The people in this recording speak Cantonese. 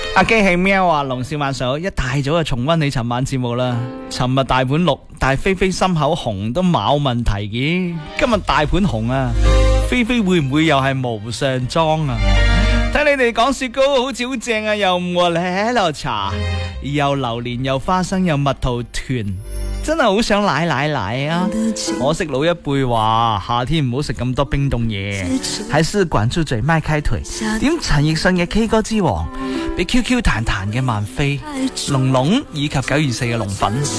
阿基係喵啊！龍少萬嫂一大早就重溫你尋晚節目啦。尋日大盤綠，但係菲菲心口紅都冇問題嘅。今日大盤紅啊，菲菲會唔會又係無上裝啊？睇你哋講雪糕好似好正啊，又唔和咧落茶，又榴蓮又花生又蜜桃團，真係好想奶啊！可惜老一輩話夏天唔好食咁多冰凍嘢，還是管住嘴邁開腿，點陳奕迅嘅 K 歌之王，俾 QQ 彈彈嘅萬飛、龍龍以及924嘅龍粉。